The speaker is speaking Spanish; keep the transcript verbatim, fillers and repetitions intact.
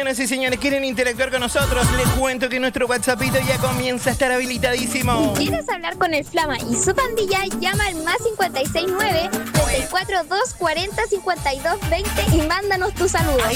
Señoras y señores, quieren interactuar con nosotros, les cuento que nuestro WhatsAppito ya comienza a estar habilitadísimo. ¿Quieres hablar con el Flama y su pandilla? Llama al más cincuenta y seis nueve, treinta y cuatro, dos cuarenta, cincuenta y dos veinte y mándanos tu saludo. Ahí